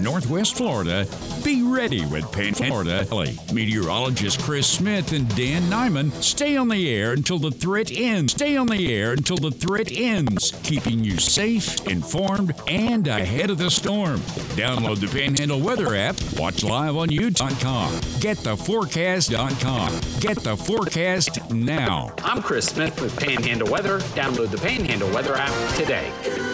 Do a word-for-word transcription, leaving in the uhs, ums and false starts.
Northwest Florida, be ready with Panhandle Florida. Meteorologist Chris Smith and Dan Nyman stay on the air until the threat ends. Stay on the air until the threat ends, keeping you safe, informed, and ahead of the storm. Download the Panhandle Weather app. Watch live on YouTube dot com. Get the forecast dot com. Get the forecast now. I'm Chris Smith with Panhandle Weather. Download the Panhandle Weather app today.